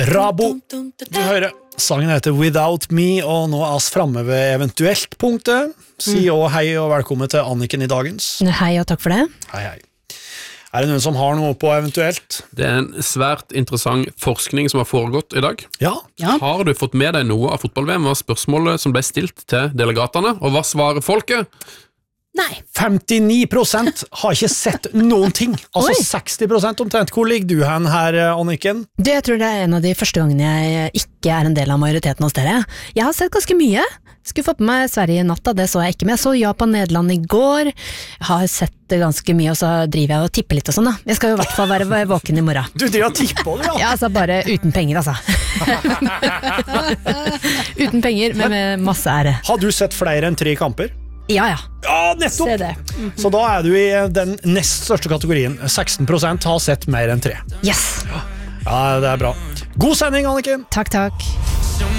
Rabo. Du hører, sangen heter Without Me, og nå er oss fremme ved eventuelt punktet. Si også hei og velkommen til Anniken i dagens. Hei og takk for det. Hei, hei. Er det noen som har noe på eventuelt? Det er en svært interessant forskning som har foregått i dag. Ja. Har du fått med deg noe av fotball-VM? Var spørsmålet som ble stilt til delegatene, og hva svarer folket? Nei. 59% har ikke sett noen ting. Altså 60% omtrent. Hvor ligger du hen her, Anniken? Jeg tror det er en av de første gangene jeg ikke er en del av majoriteten hos dere. Jeg har sett ganske mye. Skulle få på meg Sverige i natt, det så jeg ikke med. Jeg så Japan-Nederland i går. Jeg har sett det ganske mye, og så driver jeg og tipper litt og sånn da. Jeg skal jo i hvert fall være våken i morgen. Du driver og tipper, du, ja? Ja, altså bare uten penger, altså. Uten penger, men med masse ære. Har du sett flere enn 3 kamper? Ja. Ja, nettopp! Se det. Så da er du i den nest største kategorien. 16% har sett mer enn 3. Yes. Ja, det er bra. God sending, Anniken! Takk.